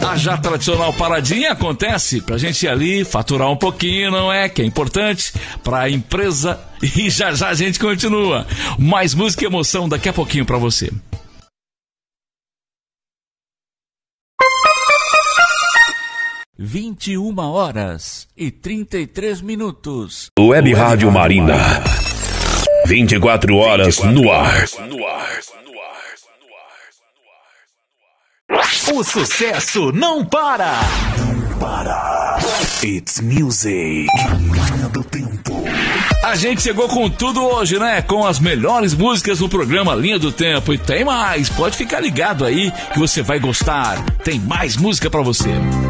A já tradicional paradinha acontece pra gente ir ali, faturar um pouquinho, não é? Que é importante pra empresa. E já já a gente continua. Mais música e emoção daqui a pouquinho pra você. (21h33). Web Rádio Marina. 24 horas no ar. O sucesso não para. It's music. Linha do Tempo. A gente chegou com tudo hoje, né? Com as melhores músicas no programa Linha do Tempo. E tem mais, pode ficar ligado aí que você vai gostar. Tem mais música pra você.